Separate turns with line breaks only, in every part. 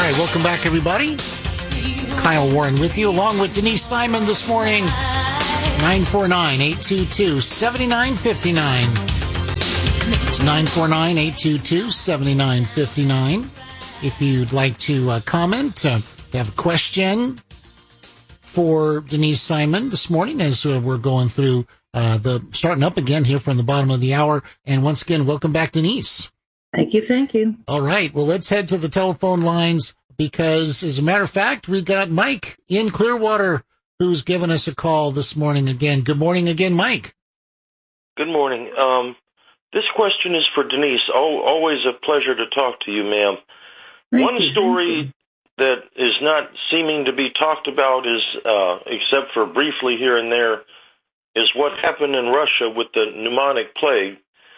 right, welcome back, everybody. Kyle Warren with you, along with Denise Simon this morning. 949-822-7959. It's 949-822-7959. If you'd like to comment, have a question for Denise Simon this morning as we're going through starting up again here from the bottom of the hour. And once again, welcome back, Denise.
Thank you. Thank you.
All right. Well, let's head to the telephone lines because, as a matter of fact, we've got Mike in Clearwater who's given us a call this morning again. Good morning again, Mike.
Good morning. This question is for Denise. Always a pleasure to talk to you, ma'am. One story that is not seeming to be talked about is, except for briefly here and there, is what happened in Russia with the pneumonic plague.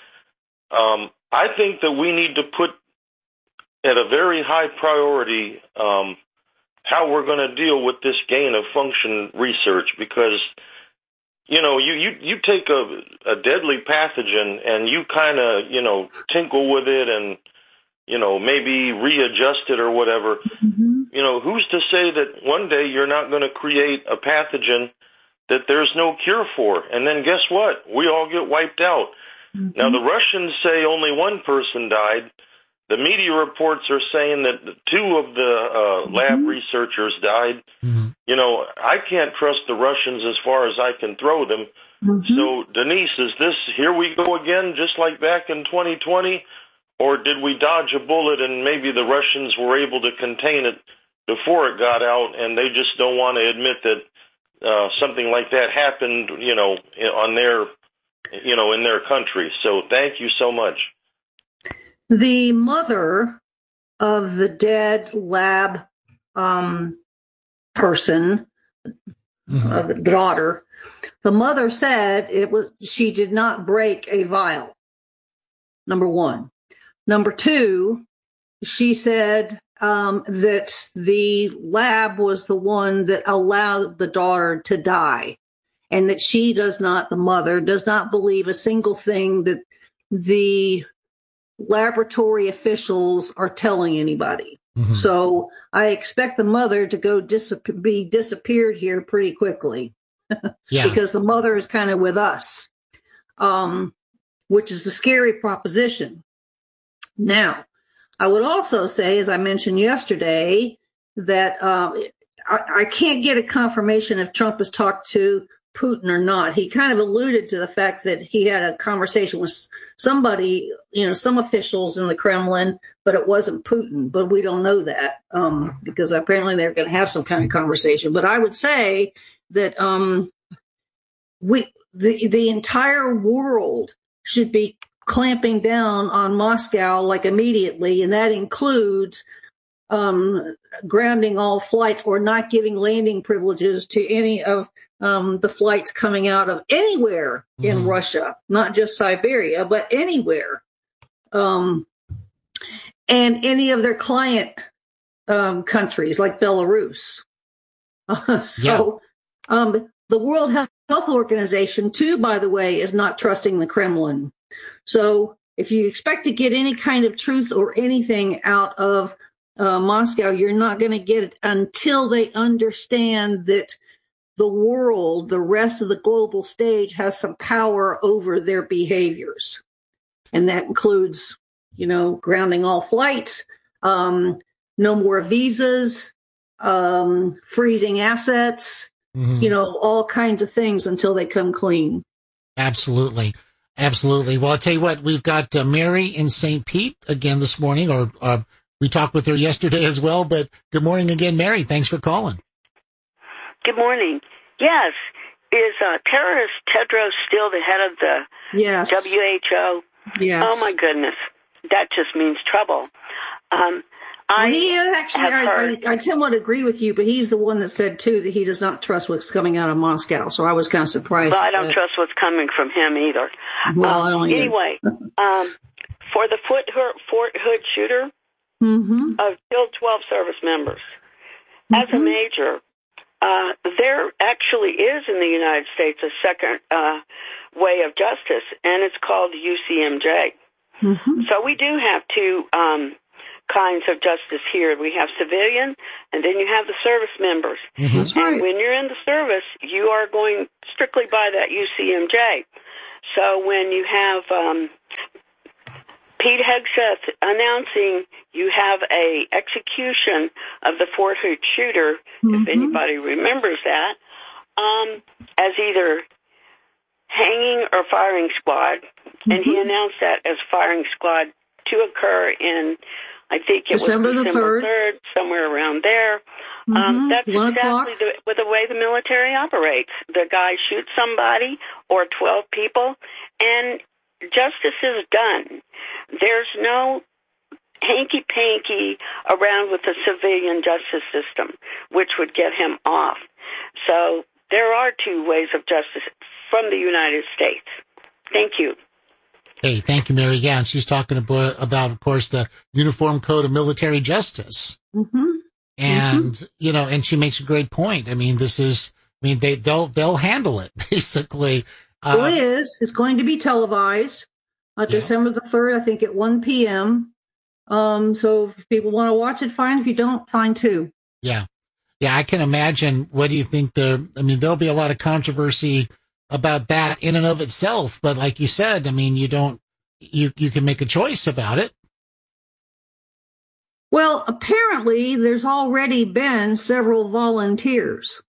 I think that we need to put at a very high priority how we're going to deal with this gain of function research, because you take a deadly pathogen and you kind of tinkle with it and maybe readjust it or whatever.
Mm-hmm.
Who's to say that one day you're not going to create a pathogen that there's no cure for, and then guess what? We all get wiped out. Mm-hmm. Now, the Russians say only one person died. The media reports are saying that two of the lab researchers died.
Mm-hmm.
I can't trust the Russians as far as I can throw them.
Mm-hmm.
So, Denise, is this here we go again, just like back in 2020? Or did we dodge a bullet and maybe the Russians were able to contain it before it got out, and they just don't want to admit that something like that happened, on their, in their country? So thank you so much.
The mother of the dead lab person, the daughter, the mother said she did not break a vial. Number one. Number two, she said that the lab was the one that allowed the daughter to die, and that the mother does not believe a single thing that the laboratory officials are telling anybody. Mm-hmm. So I expect the mother to go be disappeared here pretty quickly.
Yeah.
Because the mother is kind of with us, which is a scary proposition. Now, I would also say, as I mentioned yesterday, that I can't get a confirmation if Trump has talked to Putin or not. He kind of alluded to the fact that he had a conversation with somebody, some officials in the Kremlin, but it wasn't Putin. But we don't know that because apparently they're going to have some kind of conversation. But I would say that the entire world should be clamping down on Moscow like immediately, and that includes grounding all flights or not giving landing privileges to any of the flights coming out of anywhere in Russia, not just Siberia, but anywhere, and any of their client countries like Belarus. The World Health Organization, too, by the way, is not trusting the Kremlin. So if you expect to get any kind of truth or anything out of Moscow, you're not going to get it until they understand that the world, the rest of the global stage, has some power over their behaviors. And that includes, grounding all flights, no more visas, freezing assets, all kinds of things until they come clean.
Absolutely. Absolutely. Well, I'll tell you what, we've got Mary in St. Pete again this morning, or we talked with her yesterday as well, but good morning again, Mary. Thanks for calling.
Good morning. Yes. Is terrorist Tedros still the head of the WHO?
Yes.
Oh, my goodness. That just means trouble.
I somewhat agree with you, but he's the one that said, too, that he does not trust what's coming out of Moscow. So I was kind of surprised.
Well, I don't trust what's coming from him either.
Well,
anyway, for the Fort Hood shooter, killed 12 service members. As a major, there actually is in the United States a second way of justice, and it's called UCMJ. So we do have two kinds of justice here. We have civilian, and then you have the service members.
Mm-hmm. That's right.
And when you're in the service, you are going strictly by that UCMJ. So when you have Pete Hegseth announcing you have a execution of the Fort Hood shooter, if anybody remembers that, as either hanging or firing squad, and he announced that as firing squad to occur in, I think it
December
was December 3rd, somewhere around there. That's exactly the way the military operates. The guy shoots somebody or 12 people, and justice is done. There's no hanky-panky around with the civilian justice system, which would get him off. So there are two ways of justice from the United States. Thank you.
Hey, thank you, Mary. Yeah, and she's talking about, of course, the Uniform Code of Military Justice. And, you know, and she makes a great point. I mean, they'll handle it, basically.
It's going to be televised December the 3rd, I think at 1 p.m. So if people want to watch it, fine. If you don't, fine too.
Yeah. Yeah, I can imagine. What do you think there'll be a lot of controversy about that in and of itself. But like you said, I mean, you can make a choice about it.
Well, apparently there's already been several volunteers.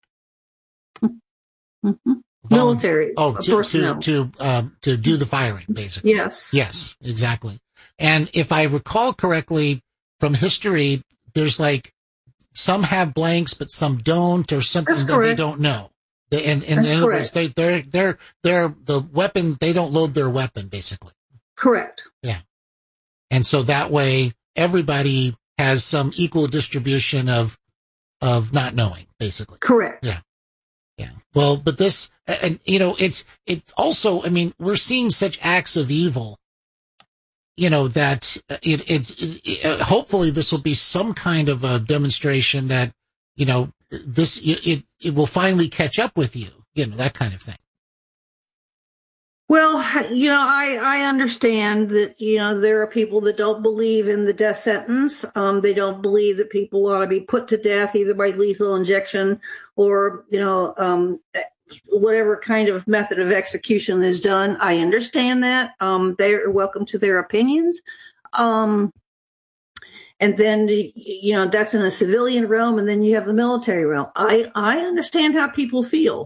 Military personnel.
To do the firing, basically. Yes, exactly. And if I recall correctly from history, there's like some have blanks, but some don't, or something that they don't know. In other words, they're the weapons. They don't load their weapon, basically.
Correct.
Yeah. And so that way, everybody has some equal distribution of not knowing, basically.
Correct.
Yeah. Yeah. Well, but this, and you know, it's also, I mean, we're seeing such acts of evil, you know, that hopefully this will be some kind of a demonstration that, you know, it will finally catch up with you, you know, that kind of thing.
Well, you know, I understand that, you know, there are people that don't believe in the death sentence. They don't believe that people ought to be put to death either by lethal injection or, you know, whatever kind of method of execution is done. I understand that. They're welcome to their opinions. And then, you know, that's in a civilian realm, and then you have the military realm. I understand how people feel.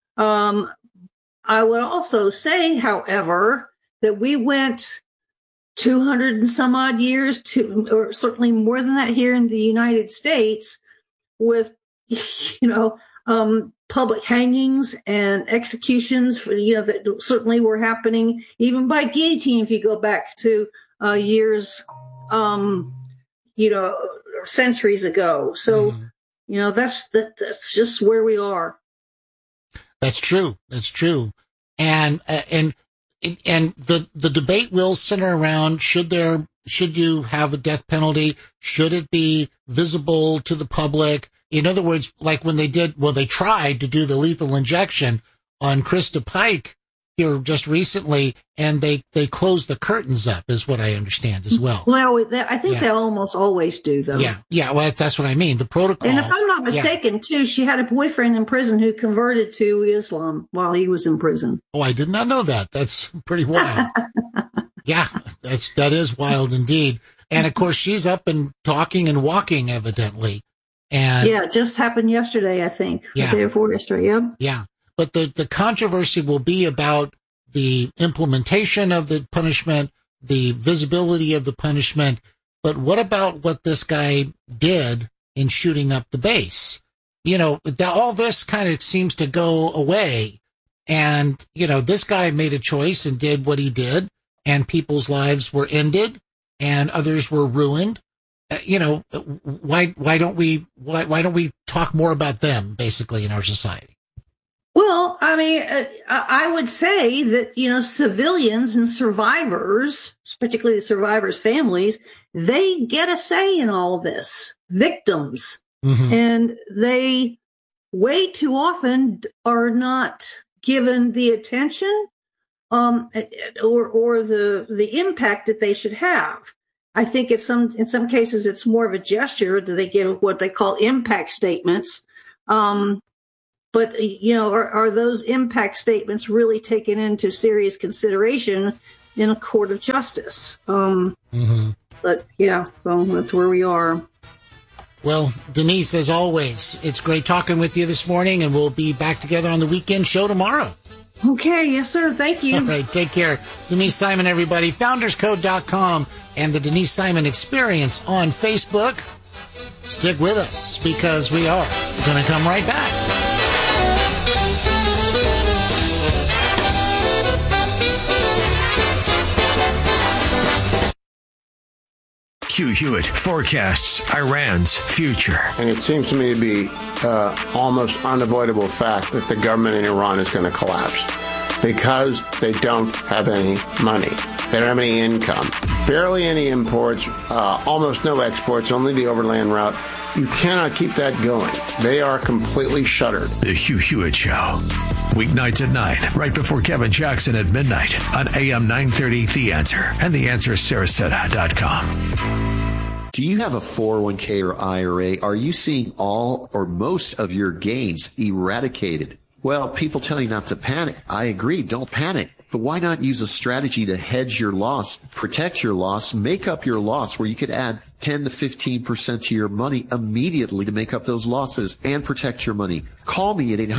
I would also say, however, that we went 200 and some odd years or certainly more than that here in the United States with, you know, public hangings and executions, you know, that certainly were happening even by guillotine if you go back to years, you know, centuries ago. So, you know, that's just where we are.
That's true. That's true. And the debate will center around, should you have a death penalty? Should it be visible to the public? In other words, like when they tried to do the lethal injection on Krista Pike here just recently, and they closed the curtains up, is what I understand as well.
Well, I think they almost always do, though.
Yeah. Well, that's what I mean. The protocol.
And if I'm not mistaken, too, she had a boyfriend in prison who converted to Islam while he was in prison.
Oh, I did not know that. That's pretty wild. Yeah, that is wild indeed. And of course, she's up and talking and walking, evidently. And
yeah, it just happened yesterday, I think.
Yeah.
The day before yesterday. Yep.
Yeah. But the controversy will be about the implementation of the punishment, the visibility of the punishment. But what about what this guy did in shooting up the base? You know, all this kind of seems to go away. And, you know, this guy made a choice and did what he did, and people's lives were ended and others were ruined. You know, why don't we talk more about them, basically, in our society?
Well, I mean, I would say that, you know, civilians and survivors, particularly the survivors' families, they get a say in all this. Victims. And they way too often are not given the attention or the impact that they should have. I think in some cases it's more of a gesture that they give what they call impact statements. But, are those impact statements really taken into serious consideration in a court of justice? But, yeah, so that's where we are.
Well, Denise, as always, it's great talking with you this morning, and we'll be back together on the weekend show tomorrow.
Okay, yes, sir. Thank you.
All right, take care. Denise Simon, everybody. FoundersCode.com and the Denise Simon Experience on Facebook. Stick with us, because we are going to come right back.
Hugh Hewitt forecasts Iran's future.
And it seems to me to be almost unavoidable fact that the government in Iran is going to collapse because they don't have any money. They don't have any income. Barely any imports, almost no exports, only the overland route. You cannot keep that going. They are completely shuttered.
The Hugh Hewitt Show. Weeknights at 9, right before Kevin Jackson at midnight on AM 930 The Answer and theanswersarasota.com.
Do you have a 401k or IRA? Are you seeing all or most of your gains eradicated? Well, people tell you not to panic. I agree, don't panic. But why not use a strategy to hedge your loss, protect your loss, make up your loss, where you could add 10 to 15% to your money immediately to make up those losses and protect your money? Call me at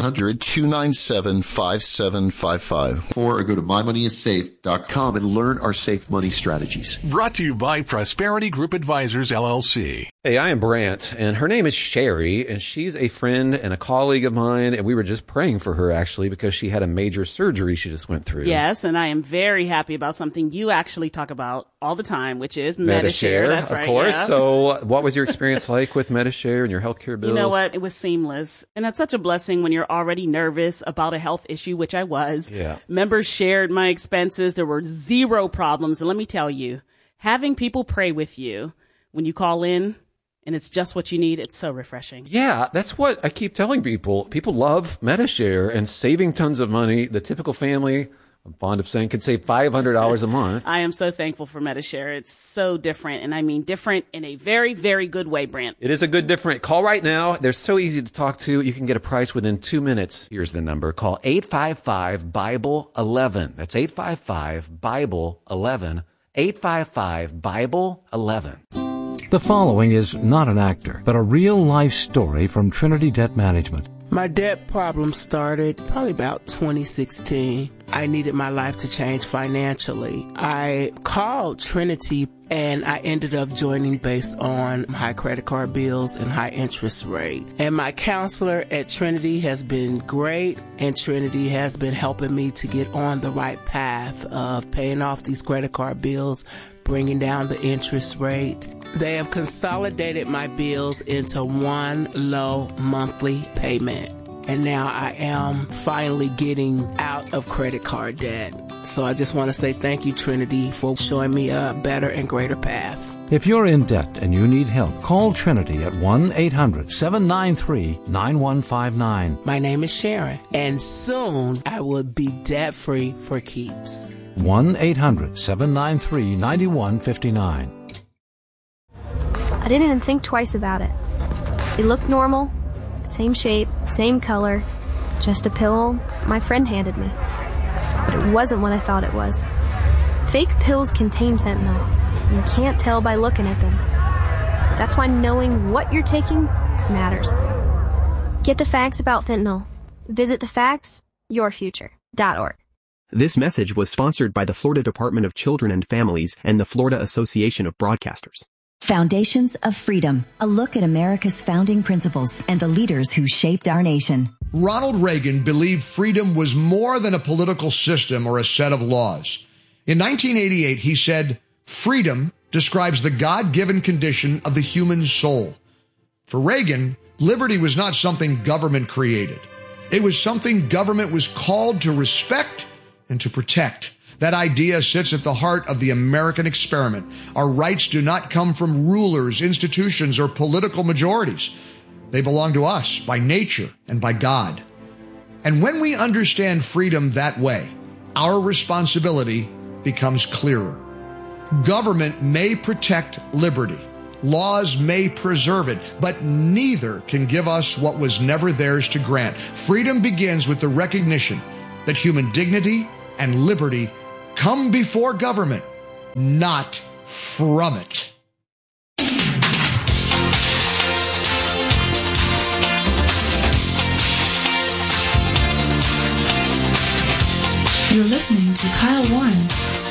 800-297-5755 or go to mymoneyissafe.com and learn our safe money strategies.
Brought to you by Prosperity Group Advisors, LLC.
Hey, I am Brant, and her name is Sherry, and she's a friend and a colleague of mine, and we were just praying for her, actually, because she had a major surgery she just went through.
Yes, and I am very happy about something you actually talk about all the time, which is Medi-Share. That's right,
of course.
Yeah.
So what was your experience like with Medi-Share and your healthcare bills?
You know what? It was seamless. And that's such a blessing when you're already nervous about a health issue, which I was.
Yeah.
Members shared my expenses. There were zero problems. And let me tell you, having people pray with you when you call in, and it's just what you need, it's so refreshing.
Yeah, that's what I keep telling people. People love Medi-Share and saving tons of money. The typical family, I'm fond of saying, could save $500 a month.
I am so thankful for Medi-Share. It's so different, and I mean different in a very, very good way, Brant.
It is a good different. Call right now. They're so easy to talk to. You can get a price within 2 minutes. Here's the number. Call 855-BIBLE-11. That's 855-BIBLE-11. 855-BIBLE-11.
The following is not an actor, but a real-life story from Trinity Debt Management.
My debt problem started probably about 2016. I needed my life to change financially. I called Trinity and I ended up joining based on high credit card bills and high interest rate. And my counselor at Trinity has been great, and Trinity has been helping me to get on the right path of paying off these credit card bills, bringing down the interest rate. They have consolidated my bills into one low monthly payment. And now I am finally getting out of credit card debt. So I just want to say thank you, Trinity, for showing me a better and greater path.
If you're in debt and you need help, call Trinity at 1-800-793-9159.
My name is Sharon, and soon I will be debt-free for keeps.
1-800-793-9159.
I didn't even think twice about it. It looked normal. Same shape, same color. Just a pill my friend handed me. But it wasn't what I thought it was. Fake pills contain fentanyl. You can't tell by looking at them. That's why knowing what you're taking matters. Get the facts about fentanyl. Visit thefactsyourfuture.org.
This message was sponsored by the Florida Department of Children and Families and the Florida Association of Broadcasters.
Foundations of Freedom, a look at America's founding principles and the leaders who shaped our nation.
Ronald Reagan believed freedom was more than a political system or a set of laws. In 1988, he said, "Freedom describes the God-given condition of the human soul." For Reagan, liberty was not something government created. It was something government was called to respect and to protect. That idea sits at the heart of the American experiment. Our rights do not come from rulers, institutions, or political majorities. They belong to us by nature and by God. And when we understand freedom that way, our responsibility becomes clearer. Government may protect liberty. Laws may preserve it, but neither can give us what was never theirs to grant. Freedom begins with the recognition that human dignity and liberty come before government, not from it.
You're listening to Kyle Warren.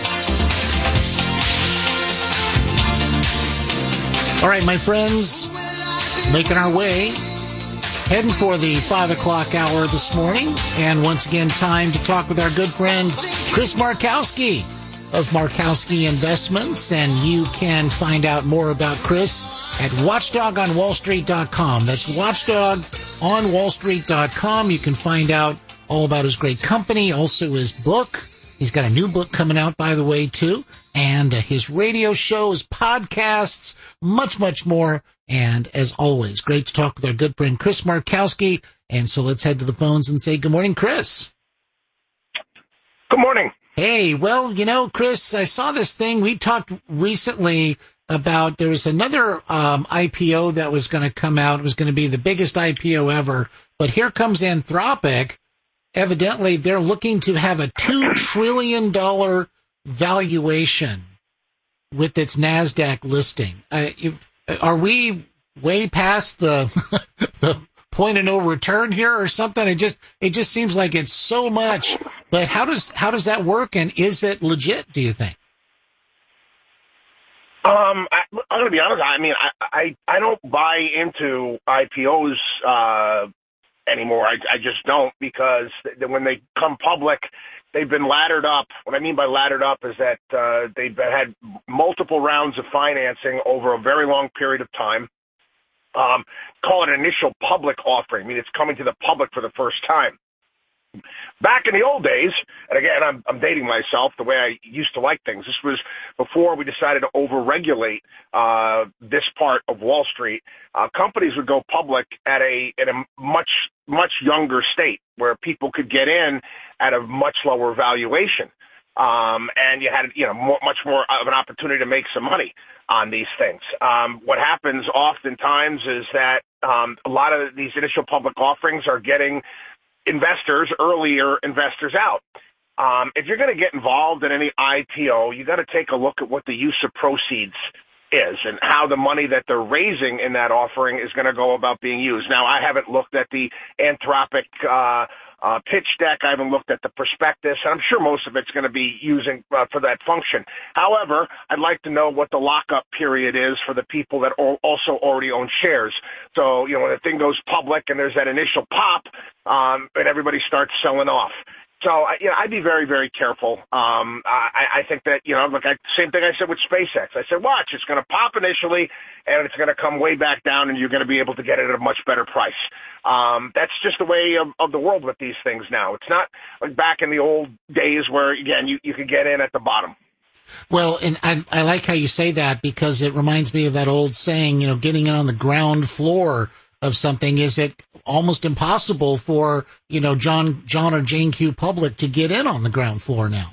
All right, my friends, making our way, heading for the 5 o'clock hour this morning. And once again, time to talk with our good friend, Chris Markowski of Markowski Investments. And you can find out more about Chris at watchdogonwallstreet.com. That's watchdogonwallstreet.com. You can find out all about his great company, also his book. He's got a new book coming out, by the way, too. And his radio shows, podcasts, much more. And as always, great to talk with our good friend, Chris Markowski. And so let's head to the phones and say good morning, Chris.
Good morning.
Hey, well, Chris, I saw this thing. We talked recently about there was another IPO that was going to come out. It was going to be the biggest IPO ever. But here comes Anthropic. Evidently, they're looking to have a $2 trillion valuation with its NASDAQ listing. Are we way past the point of no return here or something? It just seems like it's so much. But how does that work, and is it legit, do you think?
I'm going to be honest. I mean, I don't buy into IPOs anymore. I just don't, because when they come public, they've been laddered up. What I mean by laddered up is that they've had multiple rounds of financing over a very long period of time. Call it an initial public offering. I mean, it's coming to the public for the first time. Back in the old days, and again, I'm dating myself the way I used to like things. This was before we decided to overregulate this part of Wall Street. Companies would go public at a much younger state, where people could get in at a much lower valuation, and you had much more of an opportunity to make some money on these things. What happens oftentimes is that a lot of these initial public offerings are getting earlier investors out. If you're going to get involved in any IPO, you got to take a look at what the use of proceeds is and how the money that they're raising in that offering is going to go about being used. Now, I haven't looked at the Anthropic pitch deck. I haven't looked at the prospectus, and I'm sure most of it's going to be using for that function. However, I'd like to know what the lockup period is for the people that also already own shares. So, when the thing goes public and there's that initial pop, and everybody starts selling off. So, I'd be very, very careful. I think that, same thing I said with SpaceX. I said, watch, it's going to pop initially, and it's going to come way back down, and you're going to be able to get it at a much better price. That's just the way of the world with these things now. It's not like back in the old days where, again, you could get in at the bottom.
Well, and I like how you say that, because it reminds me of that old saying, getting in on the ground floor of something. Is it almost impossible for, John or Jane Q. Public to get in on the ground floor now?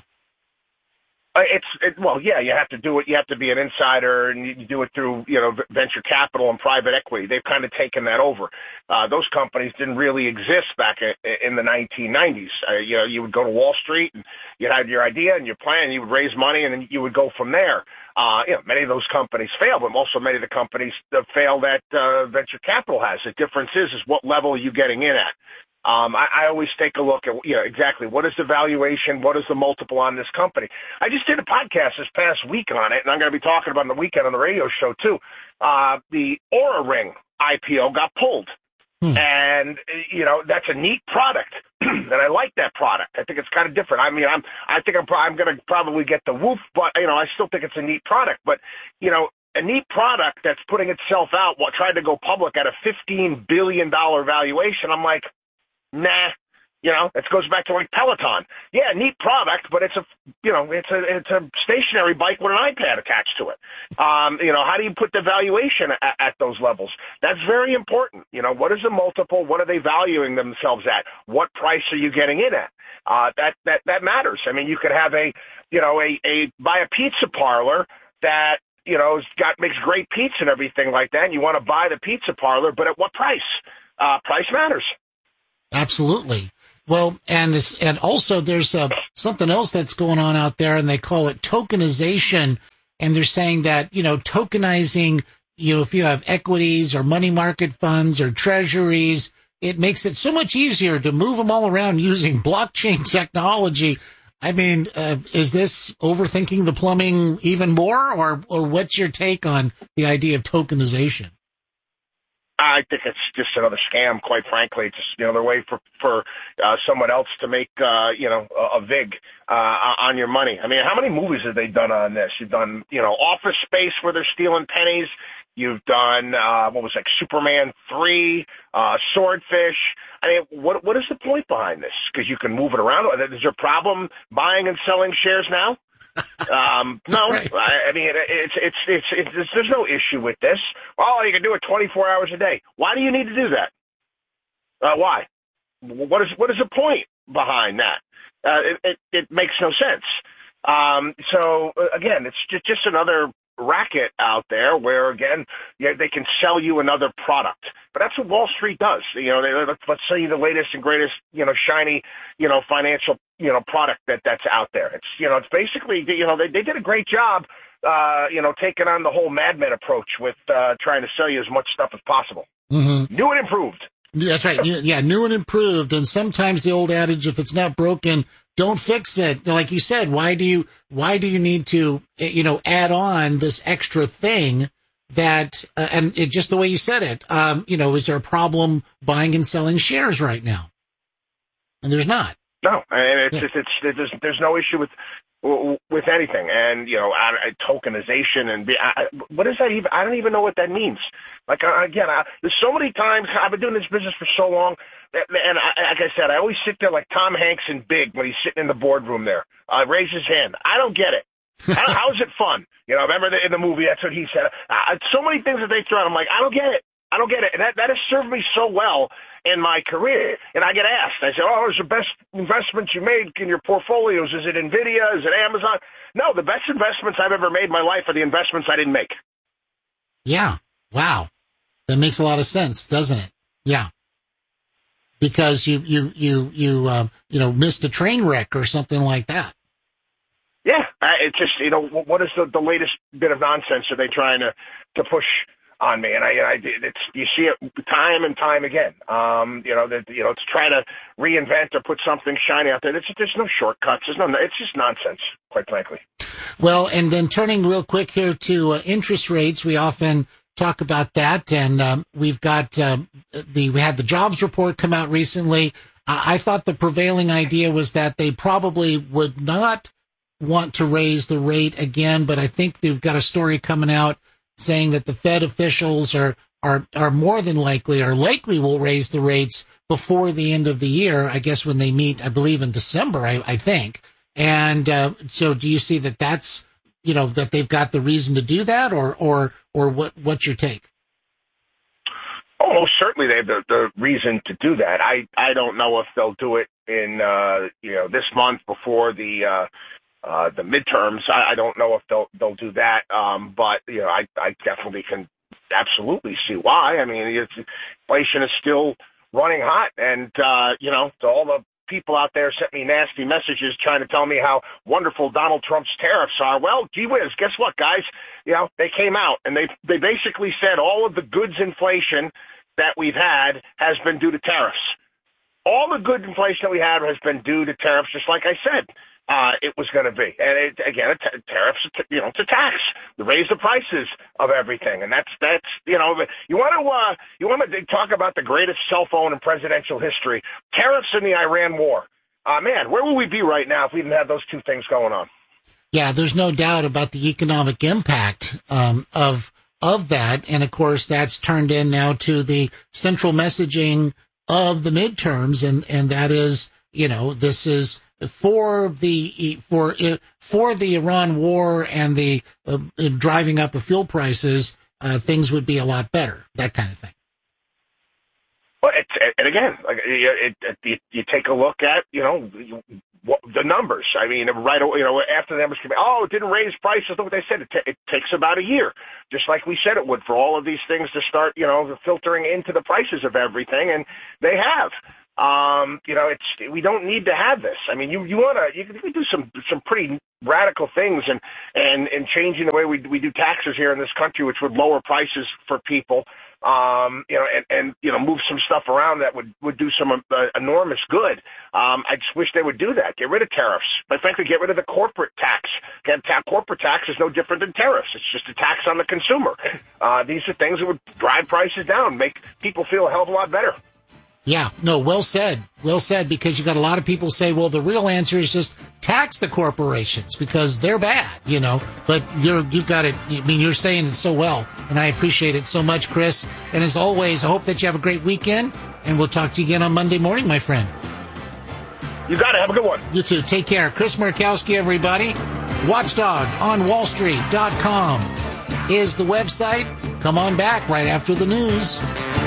You have to do it. You have to be an insider, and you do it through, venture capital and private equity. They've kind of taken that over. Those companies didn't really exist back in the 1990s. You would go to Wall Street, and you had your idea and your plan, and you would raise money, and then you would go from there. Many of those companies failed, but also many of the companies that fail that venture capital has. The difference is what level are you getting in at? I always take a look at, exactly what is the valuation, what is the multiple on this company. I just did a podcast this past week on it, and I'm going to be talking about it on the weekend on the radio show too. The Aura Ring IPO got pulled. And, that's a neat product. And I like that product. I think it's kind of different. I mean, I think I'm going to probably get the woof, but, I still think it's a neat product. But, a neat product that's putting itself out, tried to go public at a $15 billion valuation. I'm like, nah, it goes back to like Peloton. Yeah, neat product, but it's a stationary bike with an iPad attached to it. How do you put the valuation at those levels? That's very important. What is the multiple? What are they valuing themselves at? What price are you getting in at? That matters. I mean, you could have buy a pizza parlor that, makes great pizza and everything like that, and you want to buy the pizza parlor, but at what price? Price matters.
Absolutely. Well, and also there's something else that's going on out there, and they call it tokenization. And they're saying that, tokenizing, if you have equities or money market funds or treasuries, it makes it so much easier to move them all around using blockchain technology. I mean, is this overthinking the plumbing even more, or what's your take on the idea of tokenization?
I think it's just another scam, quite frankly. It's just another way for someone else to make a vig on your money. I mean, how many movies have they done on this? You've done Office Space where they're stealing pennies. You've done Superman 3, Swordfish. I mean, what is the point behind this? Because you can move it around. Is there a problem buying and selling shares now? No, right. I mean, it's there's no issue with this. Oh, you can do it 24 hours a day. Why do you need to do that? Why? What is the point behind that? It makes no sense. So again, it's just another racket out there where, again, they can sell you another product. But that's what Wall Street does. Let's sell you the latest and greatest, shiny, financial, product that's out there. It's basically, they did a great job, taking on the whole Mad Men approach with trying to sell you as much stuff as possible. Mm-hmm. New and improved.
That's right. Yeah, new and improved. And sometimes the old adage, if it's not broken, don't fix it. Like you said, why do you need to, add on this extra thing that, and just the way you said it, is there a problem buying and selling shares right now? And there's not.
No, and there's no issue with anything. And, tokenization and what is that even? I don't even know what that means. Like, again, there's so many times I've been doing this business for so long. And like I said, I always sit there like Tom Hanks in Big when he's sitting in the boardroom there. Raise his hand. I don't get it. How is it fun? Remember in the movie, that's what he said. So many things that they throw out, I'm like, I don't get it. And that has served me so well in my career. And I get asked, I say, what's the best investments you made in your portfolios? Is it NVIDIA? Is it Amazon? No, the best investments I've ever made in my life are the investments I didn't make.
Yeah. Wow. That makes a lot of sense, doesn't it? Yeah. Because you missed a train wreck or something like that.
Yeah, it's just what is the latest bit of nonsense are they trying to push on me? And you see it time and time again. To try to reinvent or put something shiny out there. There's no shortcuts. It's just nonsense, quite frankly.
Well, and then turning real quick here to interest rates, we often talk about that, and we've got we had the jobs report come out recently. I thought the prevailing idea was that they probably would not want to raise the rate again, but I think they've got a story coming out saying that the Fed officials are more than likely will raise the rates before the end of the year. I guess when they meet, I believe in December, I think. And so, do you see that that's that they've got the reason to do that, or what's your take?
Oh, certainly they have the reason to do that. I don't know if they'll do it in this month before the midterms. I don't know if they'll do that. But I definitely can absolutely see why. I mean, inflation is still running hot, and to all the people out there sent me nasty messages trying to tell me how wonderful Donald Trump's tariffs are. Well, gee whiz, guess what, guys? They came out and they basically said all of the goods inflation that we've had has been due to tariffs. All the good inflation that we had has been due to tariffs, just like I said it was going to be. And tariffs, it's a tax. They raise the prices of everything, and that's you want to talk about the greatest cell phone in presidential history, tariffs in the Iran war. Man, where would we be right now if we didn't have those two things going on?
Yeah, there's no doubt about the economic impact of that, and of course that's turned in now to the central messaging of the midterms, and that is, this is for the Iran war and the driving up of fuel prices, things would be a lot better, that kind of thing.
Well, and again, like you take a look at the numbers. I mean, right, after the numbers came out, it didn't raise prices. Look what they said. It takes about a year, just like we said it would, for all of these things to start, filtering into the prices of everything, and they have. We don't need to have this. I mean, you can do some pretty radical things and changing the way we do taxes here in this country, which would lower prices for people. Move some stuff around that would do some enormous good. I just wish they would do that. Get rid of tariffs. But frankly, get rid of the corporate tax. Corporate tax is no different than tariffs. It's just a tax on the consumer. These are things that would drive prices down, make people feel a hell of a lot better.
Yeah, no, well said. Well said, because you got a lot of people say, well, the real answer is just tax the corporations because they're bad, but you've got it. I mean, you're saying it so well, and I appreciate it so much, Chris. And as always, I hope that you have a great weekend, and we'll talk to you again on Monday morning, my friend.
You got it. Have a good one.
You too. Take care. Chris Markowski, everybody. WatchdogOnWallStreet.com is the website. Come on back right after the news.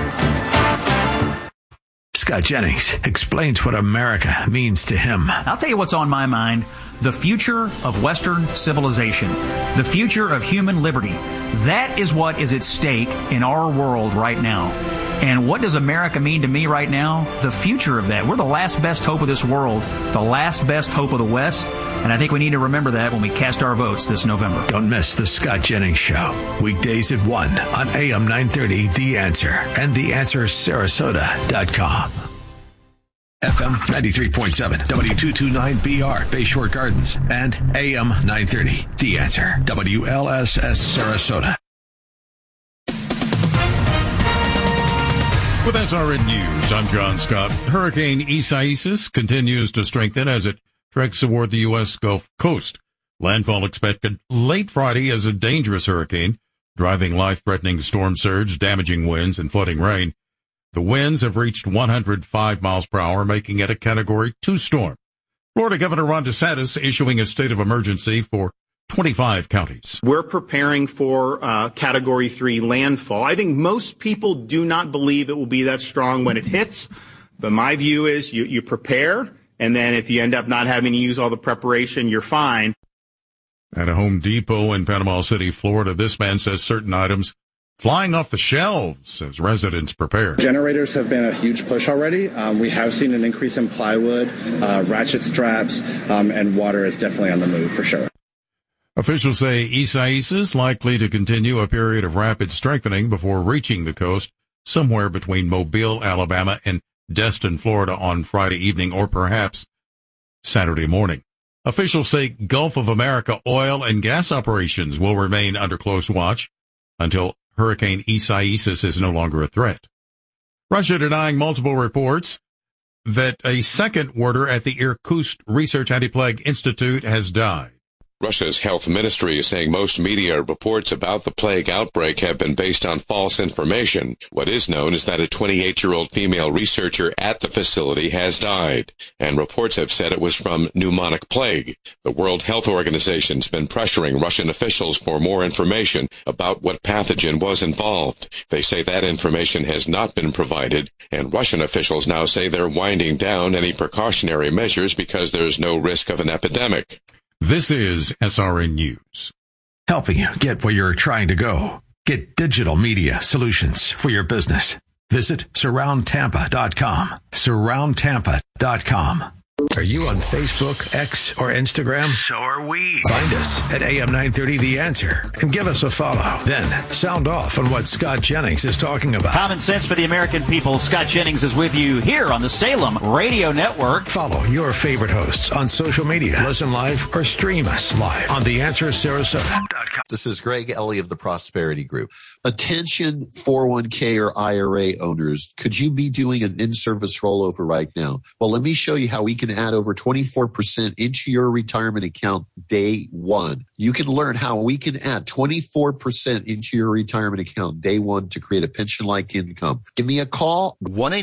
Scott Jennings explains what America means to him.
I'll tell you what's on my mind. The future of Western civilization. The future of human liberty. That is what is at stake in our world right now. And what does America mean to me right now? The future of that. We're the last best hope of this world. The last best hope of the West. And I think we need to remember that when we cast our votes this November.
Don't miss the Scott Jennings Show. Weekdays at 1 on AM 930, The Answer, and TheAnswerSarasota.com. FM 93.7, W229BR, Bayshore Gardens, and AM 930, The Answer, WLSS Sarasota.
With SRN News, I'm John Scott. Hurricane Isaias continues to strengthen as it treks toward the U.S. Gulf Coast. Landfall expected late Friday as a dangerous hurricane, driving life-threatening storm surge, damaging winds, and flooding rain. The winds have reached 105 miles per hour, making it a Category 2 storm. Florida Governor Ron DeSantis issuing a state of emergency for 25 counties.
We're preparing for Category 3 landfall. I think most people do not believe it will be that strong when it hits, but my view is you prepare, and then if you end up not having to use all the preparation, you're fine.
At a Home Depot in Panama City, Florida, this man says certain items flying off the shelves as residents prepare.
Generators have been a huge push already. We have seen an increase in plywood, ratchet straps, and water is definitely on the move for sure.
Officials say Isaias is likely to continue a period of rapid strengthening before reaching the coast somewhere between Mobile, Alabama, and Destin, Florida on Friday evening or perhaps Saturday morning. Officials say Gulf of America oil and gas operations will remain under close watch until Hurricane Isaias is no longer a threat. Russia denying multiple reports that a second warder at the Irkutsk Research Anti-Plague Institute has died.
Russia's health ministry is saying most media reports about the plague outbreak have been based on false information. What is known is that a 28-year-old female researcher at the facility has died, and reports have said it was from pneumonic plague. The World Health Organization's been pressuring Russian officials for more information about what pathogen was involved. They say that information has not been provided, and Russian officials now say they're winding down any precautionary measures because there's no risk of an epidemic.
This is SRN News.
Helping you get where you're trying to go. Get digital media solutions for your business. Visit SurroundTampa.com. SurroundTampa.com. Are you on Facebook, X, or Instagram?
So are we.
Find us at AM 930 The Answer and give us a follow. Then sound off on what Scott Jennings is talking about.
Common sense for the American people. Scott Jennings is with you here on the Salem Radio Network.
Follow your favorite hosts on social media. Listen live or stream us live on TheAnswerSarasota.com.
This is Greg Ellie of the Prosperity Group. Attention 401k or IRA owners, could you be doing an in-service rollover right now? Well, let me show you how we can add over 24% into your retirement account day one. You can learn how we can add 24% into your retirement account day one to create a pension-like income. Give me a call.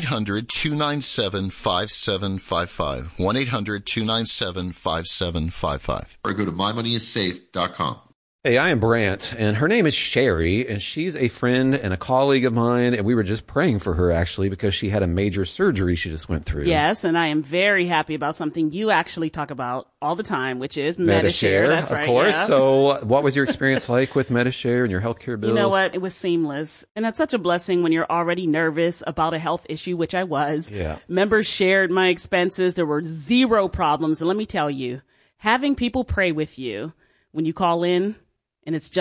1-800-297-5755. 1-800-297-5755.
Or go to mymoneyissafe.com.
Hey, I am Brant, and her name is Sherry, and she's a friend and a colleague of mine, and we were just praying for her, actually, because she had a major surgery she just went through.
Yes, and I am very happy about something you actually talk about all the time, which is Medi-Share. That's right,
of course.
yeah.
So what was your experience like with Medi-Share and your healthcare bills?
You know what? It was seamless. And that's such a blessing when you're already nervous about a health issue, which I was.
Yeah.
Members shared my expenses. There were zero problems. And let me tell you, having people pray with you when you call in, and it's just